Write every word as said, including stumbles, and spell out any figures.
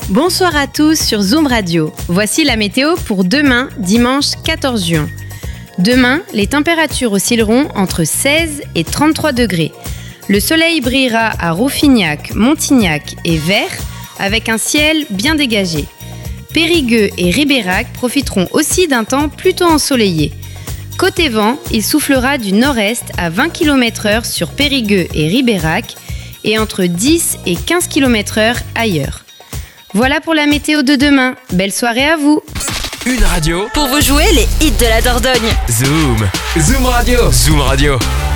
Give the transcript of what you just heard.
Bonsoir à tous sur Zoom Radio. Voici la météo pour demain, dimanche quatorze juin. Demain, les températures oscilleront entre seize et trente-trois degrés. Le soleil brillera à Rouffignac, Montignac et Vert avec un ciel bien dégagé. Périgueux et Ribérac profiteront aussi d'un temps plutôt ensoleillé. Côté vent, il soufflera du nord-est à vingt kilomètres heure sur Périgueux et Ribérac et entre dix et quinze kilomètres heure ailleurs. Voilà pour la météo de demain. Belle soirée à vous. Une radio Pour vous jouer les hits de la Dordogne. Zoom. Zoom Radio. Zoom Radio.